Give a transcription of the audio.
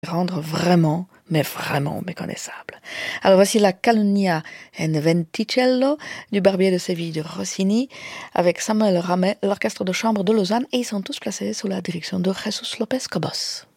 rendre vraiment, mais vraiment méconnaissable. Alors voici la Calunnia en Venticello du Barbier de Séville de Rossini avec Samuel Ramet, l'orchestre de chambre de Lausanne, et ils sont tous placés sous la direction de Jesus Lopez Cobos.